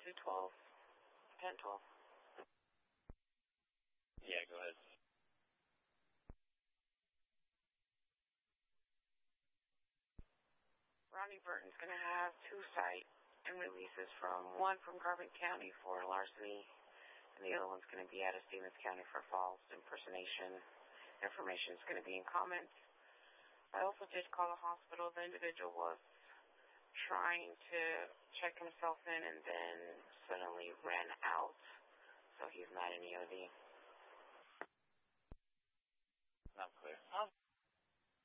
do 12. 10, 12. Yeah, go ahead. Rodney Burton's going to have 2 cite and releases one from Carbon County for larceny, and the other one's going to be out of Stevens County for false impersonation. Information is going to be in comments. I also did call the hospital. The individual was trying to check himself in and then suddenly ran out, so he's not in EOD. Not clear.